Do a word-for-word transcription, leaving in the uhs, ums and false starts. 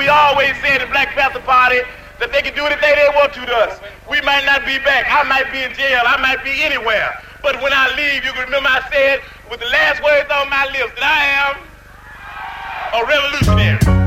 we always said in Black Panther Party that they can do anything they want to to us. We might not be back. I might be in jail. I might be anywhere. But when I leave, you can remember I said with the last words on my lips that I am a revolutionary.